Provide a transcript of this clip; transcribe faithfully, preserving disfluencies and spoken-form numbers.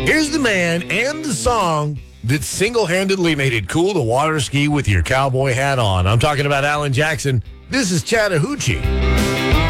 Here's the man and the song that single-handedly made it cool to water ski with your cowboy hat on. I'm talking about Alan Jackson. This is Chattahoochee.